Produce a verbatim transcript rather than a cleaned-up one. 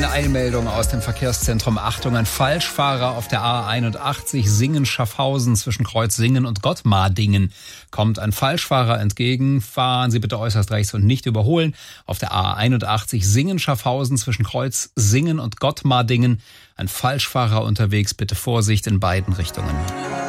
Eine Eilmeldung aus dem Verkehrszentrum. Achtung, ein Falschfahrer auf der A einundachtzig Singen-Schaffhausen zwischen Kreuzsingen und Gottmardingen. Kommt ein Falschfahrer entgegen, fahren Sie bitte äußerst rechts und nicht überholen. Auf der A einundachtzig Singen-Schaffhausen zwischen Kreuzsingen und Gottmardingen. Ein Falschfahrer unterwegs, bitte Vorsicht in beiden Richtungen.